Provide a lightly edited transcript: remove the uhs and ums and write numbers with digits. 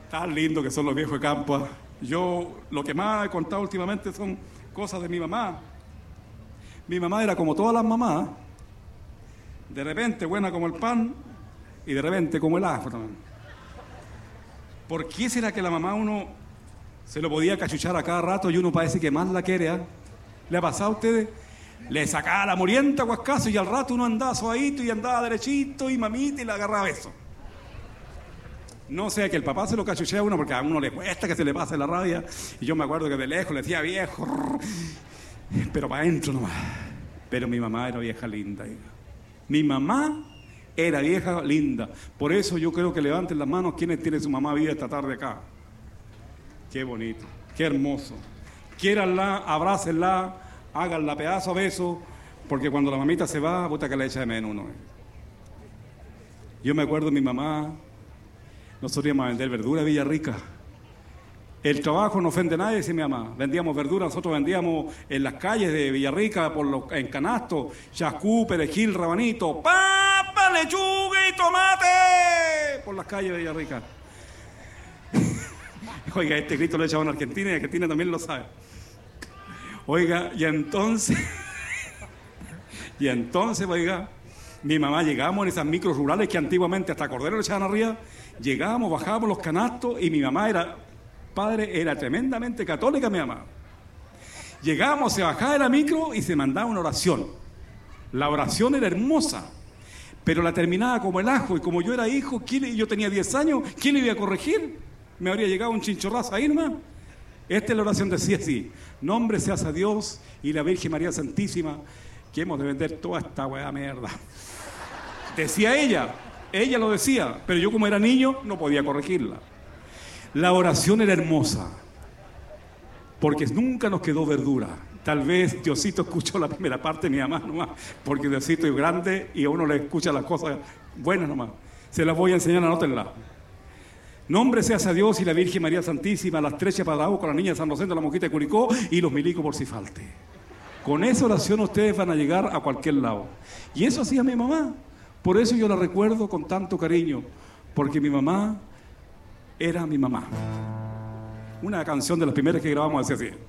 Tan lindo que son los viejos de campo. ¿Ah? Yo lo que más he contado últimamente son cosas de mi mamá. Mi mamá era como todas las mamás, de repente buena como el pan y de repente como el ajo también. ¿Por qué será que la mamá uno se lo podía cachuchar a cada rato y uno parece que más la quiere? ¿Eh? ¿Le ha pasado a ustedes? Le sacaba la morienta guascazo y al rato uno andaba suavito y andaba derechito y mamita y le agarraba beso. No sea que el papá se lo cachuchea a uno porque a uno le cuesta que se le pase la rabia. Y yo me acuerdo que de lejos le decía viejo, pero para adentro nomás. Pero mi mamá era vieja linda. Hija. Mi mamá era vieja linda. Por eso yo creo que levanten las manos quienes tienen su mamá viva esta tarde acá. Qué bonito, qué hermoso. Quiéranla, abrácenla, háganla pedazo a beso, porque cuando la mamita se va, puta que le echa de menos uno. Yo me acuerdo de mi mamá. Nosotros íbamos a vender verdura a Villarrica. El trabajo no ofende a nadie, dice mi mamá. Vendíamos verdura, nosotros vendíamos en las calles de Villarrica, en canastos, chascú, perejil, rabanito, papa, lechuga y tomate, por las calles de Villarrica. Oiga, este grito lo he echado en Argentina y Argentina también lo sabe. Oiga, y entonces, oiga, mi mamá, llegamos en esas micros rurales que antiguamente hasta cordero le echaban arriba. Llegamos, bajábamos los canastos y mi mamá era tremendamente católica, mi mamá. Llegamos, se bajaba de la micro y se mandaba una oración. La oración era hermosa, pero la terminaba como el ajo. Y como yo era hijo, yo tenía 10 años, ¿quién le iba a corregir? Me habría llegado un chinchorrazo ahí nomás. Esta es la oración, decía así: nombre seas a Dios y la Virgen María Santísima, que hemos de vender toda esta weá mierda. Decía ella lo decía, pero yo como era niño no podía corregirla. La oración era hermosa, porque nunca nos quedó verdura. Tal vez Diosito escuchó la primera parte de mi mamá nomás, porque Diosito es grande y a uno le escucha las cosas buenas nomás. Se las voy a enseñar, anótenla. Nombre seas a Dios y la Virgen María Santísima, las tres Chapadao con la niña de San Rosendo, la Mosquita de Curicó y los milicos por si falte. Con esa oración ustedes van a llegar a cualquier lado. Y eso hacía mi mamá. Por eso yo la recuerdo con tanto cariño, porque mi mamá era mi mamá. Una canción de las primeras que grabamos decía así.